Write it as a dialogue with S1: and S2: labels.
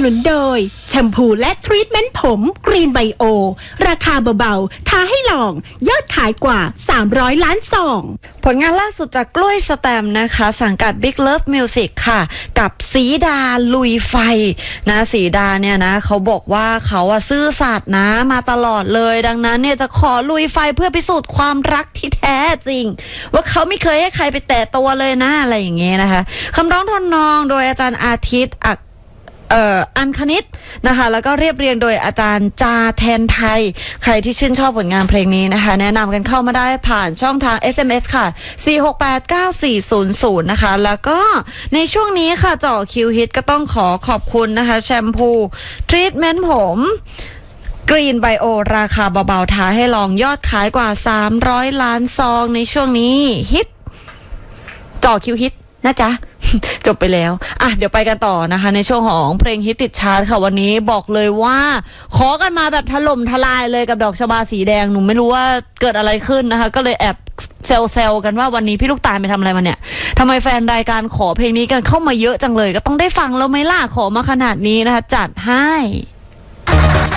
S1: นุนโดยแชมพูและทรีทเมนต์ผมกรีนไบโอราคาเบาๆท้าให้ลองยอดขายกว่า300 ล้านซอง
S2: ผลงานล่าสุดจากกล้วยสแตมนะคะสังกัด Big Love Music ค่ะกับสีดาลุยไฟนะสีดาเนี่ยนะเขาบอกว่าเขาซื่อสัตย์นะมาตลอดเลยดังนั้นเนี่ยจะขอลุยไฟเพื่อพิสูจน์ความรักที่แท้จริงว่าเขาไม่เคยให้ใครไปแตะตัวเลยนะอะไรอย่างเงี้ยนะคะคำร้องทำนองโดยอาจารย์อาทิตย์อันคณิตนะคะแล้วก็เรียบเรียงโดยอาจารย์จาแทนไทยใครที่ชื่นชอบผลงานเพลงนี้นะคะแนะนำกันเข้ามาได้ผ่านช่องทาง SMS ค่ะ4689400นะคะแล้วก็ในช่วงนี้ค่ะเจาะคิวฮิตก็ต้องขอบคุณนะคะแชมพูทรีทเมนต์ผมกรีนไบโอราคาเบาๆท้าให้ลองยอดขายกว่า300 ล้านซองในช่วงนี้ฮิตเจาะคิวฮิตนะจ๊ะ จบไปแล้วเดี๋ยวไปกันต่อนะคะในช่วงของเพลงฮิตติดชาร์ตค่ะวันนี้บอกเลยว่าขอกันมาแบบถล่มทลายเลยกับดอกชบาสีแดงหนูไม่รู้ว่าเกิดอะไรขึ้นนะคะก็เลยแอบเซลกันว่าวันนี้พี่ลูกตาลไปทำอะไรมาเนี่ยทำไมแฟนรายการขอเพลงนี้กันเข้ามาเยอะจังเลยก็ต้องได้ฟังแล้วไหมล่ะขอมาขนาดนี้นะคะจัดให้